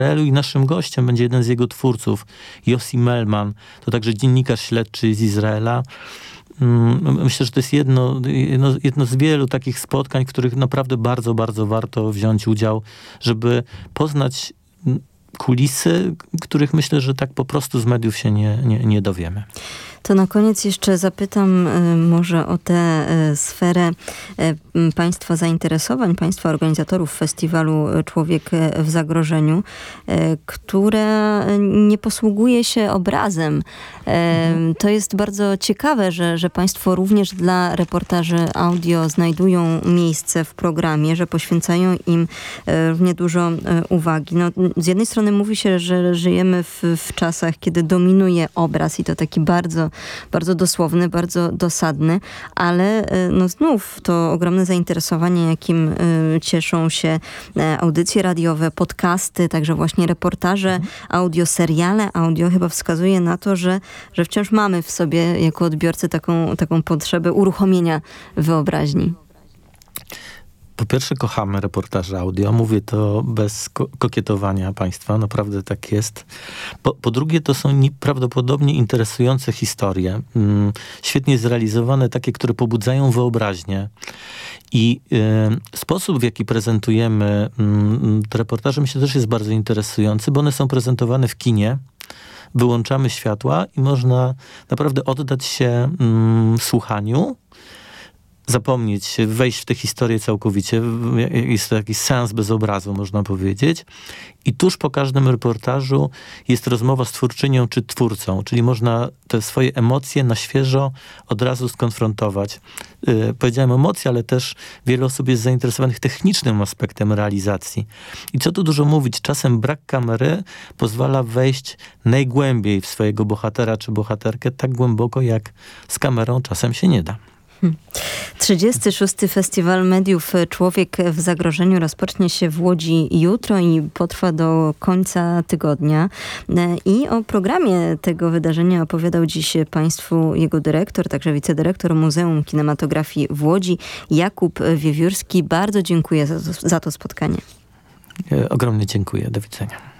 I naszym gościem będzie jeden z jego twórców, Yossi Melman. To także dziennikarz śledczy z Izraela. Myślę, że to jest jedno z wielu takich spotkań, w których naprawdę bardzo, bardzo warto wziąć udział, żeby poznać kulisy, których myślę, że tak po prostu z mediów się nie dowiemy. To na koniec jeszcze zapytam może o tę sferę państwa zainteresowań, państwa organizatorów festiwalu Człowiek w zagrożeniu, które nie posługuje się obrazem. To jest bardzo ciekawe, że państwo również dla reportaży audio znajdują miejsce w programie, że poświęcają im równie dużo uwagi. No, z jednej strony mówi się, że żyjemy w czasach, kiedy dominuje obraz i to taki bardzo, bardzo dosłowny, bardzo dosadny, ale no znów to ogromne zainteresowanie, jakim cieszą się audycje radiowe, podcasty, także właśnie reportaże audio, seriale audio chyba wskazuje na to, że wciąż mamy w sobie jako odbiorcy taką potrzebę uruchomienia wyobraźni. Po pierwsze kochamy reportaże audio, mówię to bez kokietowania państwa, naprawdę tak jest. Po drugie to są nieprawdopodobnie interesujące historie, świetnie zrealizowane, takie, które pobudzają wyobraźnię. I sposób, w jaki prezentujemy te reportaże, myślę, też jest bardzo interesujący, bo one są prezentowane w kinie, wyłączamy światła i można naprawdę oddać się słuchaniu, zapomnieć się, wejść w tę historię całkowicie. Jest to jakiś seans bez obrazu, można powiedzieć. I tuż po każdym reportażu jest rozmowa z twórczynią czy twórcą, czyli można te swoje emocje na świeżo od razu skonfrontować. Powiedziałem emocje, ale też wiele osób jest zainteresowanych technicznym aspektem realizacji. I co tu dużo mówić, czasem brak kamery pozwala wejść najgłębiej w swojego bohatera czy bohaterkę, tak głęboko jak z kamerą czasem się nie da. 36. Festiwal Mediów Człowiek w zagrożeniu rozpocznie się w Łodzi jutro i potrwa do końca tygodnia. I o programie tego wydarzenia opowiadał dziś państwu jego dyrektor, także wicedyrektor Muzeum Kinematografii w Łodzi, Jakub Wiewiórski. Bardzo dziękuję za to spotkanie. Ogromnie dziękuję. Do widzenia.